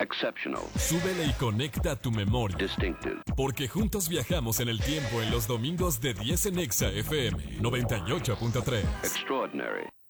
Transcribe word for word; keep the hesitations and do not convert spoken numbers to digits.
Exceptional. Súbele y conecta tu memoria. Distinctive. Porque juntos viajamos en el tiempo en los domingos de diez en Exa F M noventa y ocho punto tres. Extraordinary.